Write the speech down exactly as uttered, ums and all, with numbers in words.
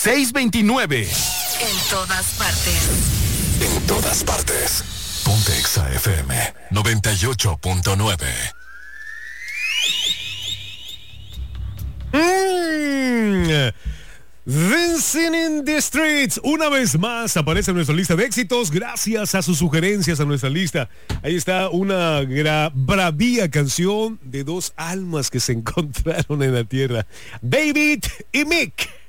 seiscientos veintinueve. En todas partes. En todas partes. Ponte Exa F M noventa y ocho punto nueve. Mm. Dancing in the Streets, una vez más aparece en nuestra lista de éxitos gracias a sus sugerencias a nuestra lista. Ahí está una gra- bravía canción de dos almas que se encontraron en la tierra, David y Mick.